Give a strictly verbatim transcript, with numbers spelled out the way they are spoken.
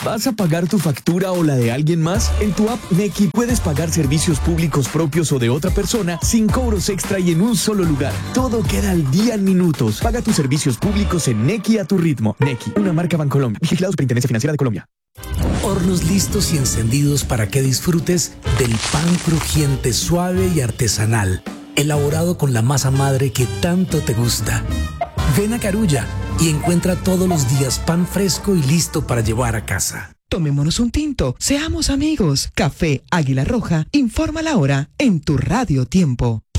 ¿Vas a pagar tu factura o la de alguien más? En tu app Nequi puedes pagar servicios públicos propios o de otra persona sin cobros extra y en un solo lugar. Todo queda al día en minutos. Paga tus servicios públicos en Nequi a tu ritmo. Nequi, una marca Bancolombia. Vigilado Superintendencia Financiera de Colombia. Hornos listos y encendidos para que disfrutes del pan crujiente, suave y artesanal, elaborado con la masa madre que tanto te gusta. Ven a Carulla y encuentra todos los días pan fresco y listo para llevar a casa. Tomémonos un tinto, seamos amigos. Café Águila Roja, informa la hora en tu Radio Tiempo.